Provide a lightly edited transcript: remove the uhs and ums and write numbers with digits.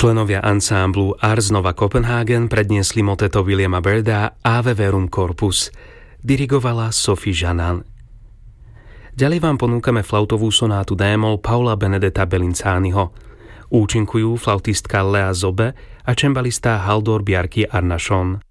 Členovia ansámblu Ars Nova Copenhagen predniesli moteto Williama Byrda Ave Verum Corpus. Dirigovala Sophie Janan. Ďalej vám ponúkame flautovú sonátu D-moll Paula Benedetta Bellincaniho. Účinkujú flautistka Lea Zobe a čembalista Haldor Bjarki Arnason.